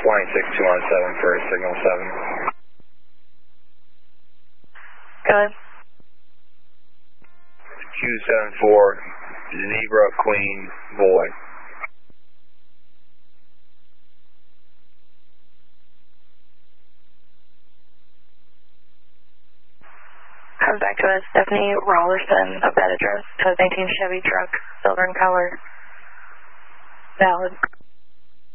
Flying 6217 for signal 7. Go ahead. Q74, Zebra Queen Boy. Comes back to us, Stephanie Rollerson of that address, 19 Chevy truck, silver in color. Valid.